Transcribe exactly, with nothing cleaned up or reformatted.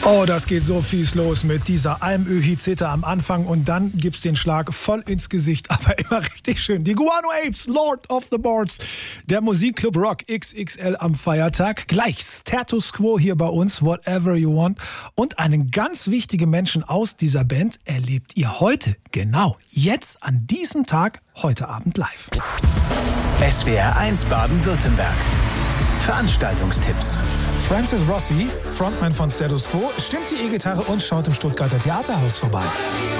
Oh, das geht so fies los mit dieser Almöhi-Zither am Anfang und dann gibt's den Schlag voll ins Gesicht, aber immer richtig schön. Die Guano Apes, Lord of the Boards, der Musikclub Rock X X L am Feiertag. Gleich Status Quo hier bei uns, Whatever You Want. Und einen ganz wichtigen Menschen aus dieser Band erlebt ihr heute, genau jetzt an diesem Tag, heute Abend live. S W R eins Baden-Württemberg. Veranstaltungstipps. Francis Rossi, Frontman von Status Quo, stimmt die E-Gitarre und schaut im Stuttgarter Theaterhaus vorbei.